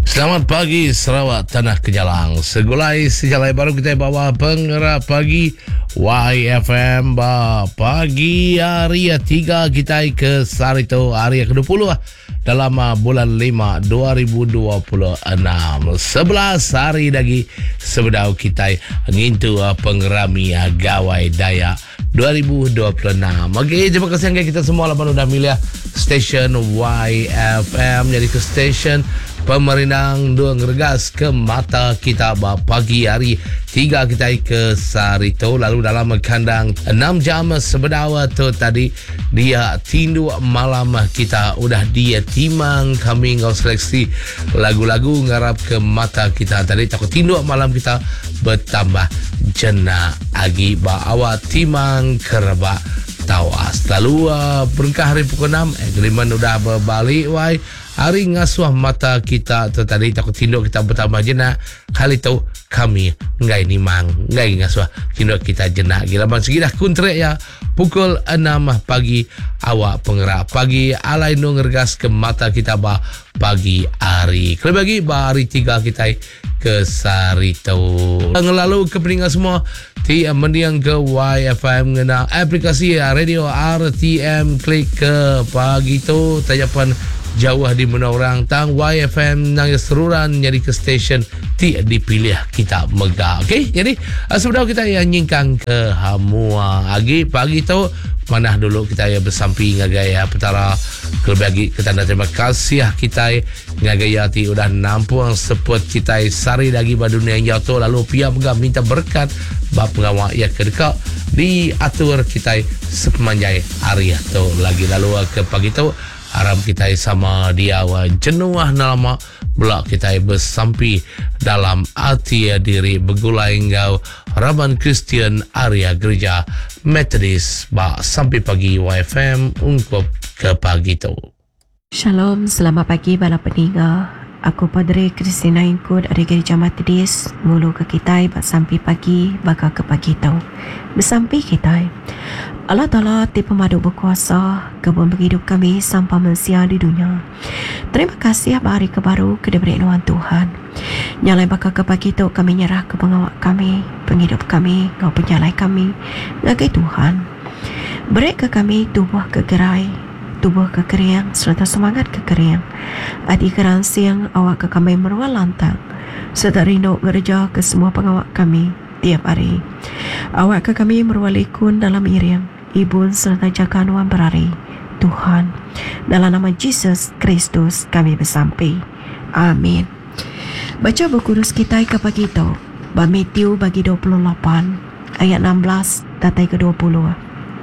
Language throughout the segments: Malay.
Selamat pagi Sarawak Tanah Kejalang. Segulai sejalai baru kita bawa penggerak pagi YFM pagi hari 3 kita ke Sarito hari ke-20 dalam bulan 5 2026. 11 hari lagi sebedau kita ngintu pengerami gawai daya 2026. Okey, terima kasih kita semua lapan udah milih stesen YFM jadi ke stesen pemerintah dua ngergas ke mata kita pagi hari 3 kita ke Sarito. Lalu dalam kandang 6 jam sebedawa tu tadi dia tindu malam kita udah dia timang kami ngau seleksi lagu-lagu ngarap ke mata kita tadi takut tindu malam kita bertambah jena agi bawa timang kerba tawas. Lalu berkah hari pukul 6 agreement udah berbalik wai hari ngasuh mata kita tu tadi takut tinduk kita bertambah jenak kali tu kami ngai ni mang ngai ngasuh tinduk kita jenak gila bang segi dah kuntrek ya pukul 6 pagi awak pengerak pagi alai no ngergas ke mata kita pagi hari kalau bagi hari 3 kita ke Sarito. Ngelalu ke peningan semua ti mendiang ke YFM ngena aplikasi radio RTM klik ke pagi tu tajapan jauh di mana orang tang YFM nang seruran jadi ke stesen ti dipilih kita megah. Okey, jadi sebenarnya kita yang nyingkang ke hamua pagi tu manah dulu kita ya bersamping ngagaya petara kelebagi kita terima kasih kita ngagaya ti udah nampung support kita sari lagi ba dunia yang jauh lalu pia megah minta berkat bab ngawak ya kedekat diatur kita sepanjang hari tu lagi lalu ke pagi tu haram kita sama dia jenuah nama belak kita bersampi dalam hati diri begulai engkau Raban Kristian area gereja Methodist sampai pagi YFM ungkup ke pagi tu. Shalom, selamat pagi bala pendengar. Aku Padre Kristina Ingkud dari Gereja Methodist ngulu ke kita sampai pagi baka ke pagi tau. Bersampai kita Allah Ta'ala ti pemadu berkuasa kebun hidup kami sampai manusia di dunia. Terima kasih hari kebaru kedeberian Tuhan. Nyalai baka ke pagi tu kami nyerah ke pengawak kami, penghidup kami, ngau penyalai kami ngagai Tuhan. Beri ke kami tubuh kegerai, tubuh kekeriang serta semangat kekeriang. Adi keran siang awak ke kami meruang lantang serta rindu gereja ke semua pengawak kami tiap hari. Awak ke kami meruang likun dalam iriang ibun serta jagaan wan berari Tuhan. Dalam nama Yesus Kristus kami bersampai. Amin. Baca buku kudus kita ke pagi itu Matthew bagi 28 ayat 16 datai ke 20.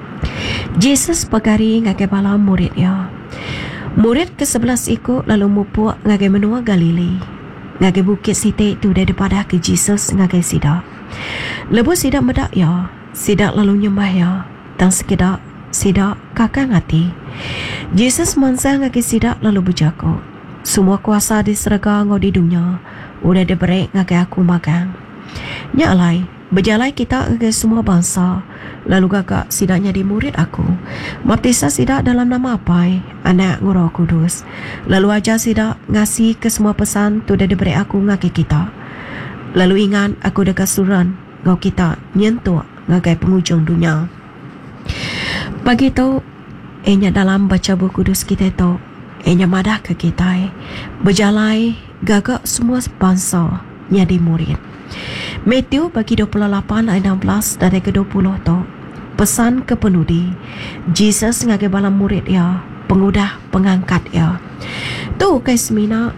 Jesus pagari ngagai bala murid ya. Murid ke-11 ikut lalu mupuk ngagai menua Galilei. Ngagai bukit sitik tu daripada ke Jesus ngagai sidak. Lebu sidak medak ya. Sidak lalu nyembah ya. Dan sekidak sidak kakak ngati. Jesus mansa ngagai sidak lalu berjago. Semua kuasa diserga ngau di dunia. Udah diberi ngagai aku magang. Nyalai berjalai kita ke semua bangsa. Lalu gagak sidaknya di murid aku. Baptisa sidak dalam nama apa? Anak Roh Kudus. Lalu ajar sidak ngasih ke semua pesan tu dah diberi aku ngaki kita. Lalu ingat aku dekat suran ngau kita nyentuh ngagai penghujung dunia. Pagi tu enya dalam baca buku kudus kita tu enya madah ke kita berjalai gagak semua bangsa nyadi murid. Matthew bagi 28 ayat 16 dari ke 20 tu pesan ke penudi Jesus ngagai bala murid ya pengudah pengangkat ya tu kai semina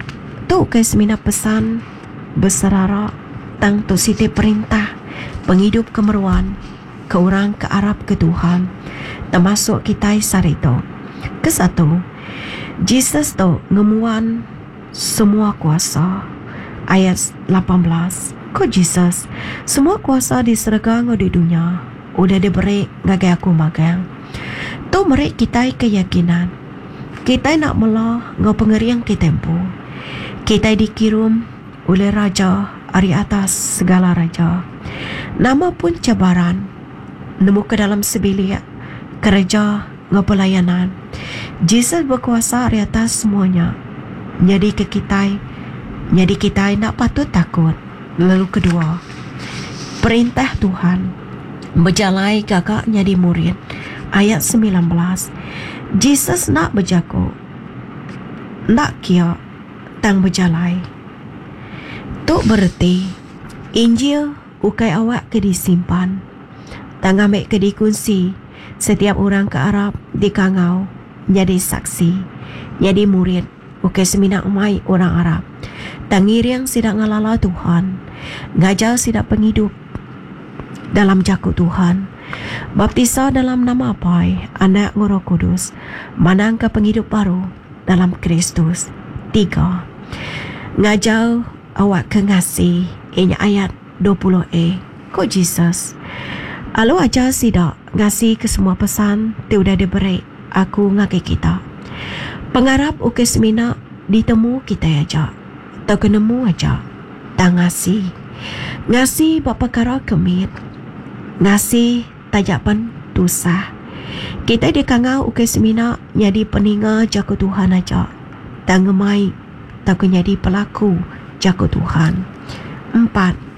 pesan beserara tang tu siti perintah penghidup kemeruan ke orang ke Arab ke Tuhan termasuk kita Sarito. Ke-1 Jesus tu ngemuan semua kuasa ayat 18. Ko Jesus semua kuasa disergang di dunia udah diberi ngagai aku magang. Tu meri kita keyakinan kita nak melah ngau pengeriang kita tempo. Kita dikirim oleh Raja dari atas segala raja. Nama pun cabaran nemu ke dalam sebilik kerja ngau pelayanan. Jesus berkuasa di atas semuanya. Jadi ke kita Jadi kita nak patut takut. Lalu kedua, perintah Tuhan berjalai gagak jadi murid. Ayat 19, Jesus nak berjago, nak kia tang berjalai. Tok bererti Injil ukai awak ke disimpan, tang ambil ke dikunci. Setiap orang ke Arab dikangau jadi saksi, jadi murid ukai seminak umai orang Arab. Tangiriang sidak ngalala Tuhan, ngajar sidak penghidup dalam jakut Tuhan. Baptisa dalam nama Pai, Anak Roh Kudus, manang ke penghidup baru dalam Kristus. 3. Ngajar awak ke ngasih. Ini ayat 20a. Kok Jesus? Alo ajar sidak ngasih ke semua pesan tiada diberi aku ngake kita. Pengarap uke semina ditemu kita aja. Tak kenemu aja. Tak ngasih. Ngasih bapa perkara kemit. Ngasih tajapan dosa. Kita dikangau uke semina jadi peninga jago Tuhan aja. Tak ngemai tak jadi pelaku jago Tuhan. 4.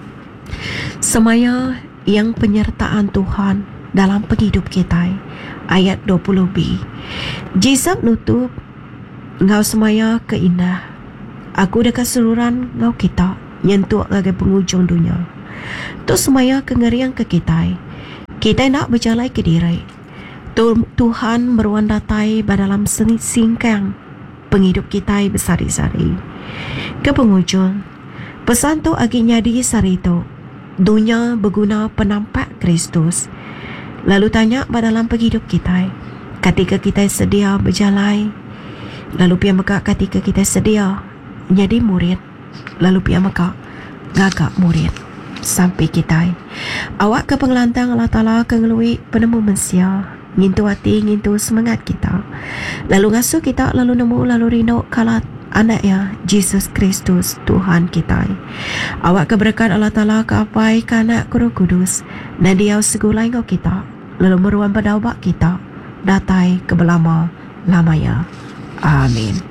Semaya yang penyertaan Tuhan dalam penghidup kita. Ayat 20b. Jesus nutup ngau semaya ke indah. Aku dekat seluruhan ngau kita nyentuh ngagai penghujung dunia. Tu semaya kengerian ke kita. Kita nak berjalan ke diri. Tuhan berwandatai dalam singkang penghidup kita besari-sari. Ke penghujung, pesan tu aginya di sari tu. Dunia berguna penampak Kristus. Lalu tanya dalam penghidup kita. Ketika kita sedia berjalan, lalu pihak maka ketika kita sedia jadi murid, lalu pihak maka gagak murid sampai kita. Awak ke pengelantang Allah Ta'ala kengelui penemu manusia, ngintu hati, ngintu semangat kita. Lalu ngasuh kita, lalu nemu, lalu rindu kalat anaknya Jesus Kristus Tuhan kita. Awak keberkat Allah Ta'ala ke apai ke anak Roh Kudus dan dia segulai kau kita, lalu meruan pada awak kita datai ke belama lamanya. Amin.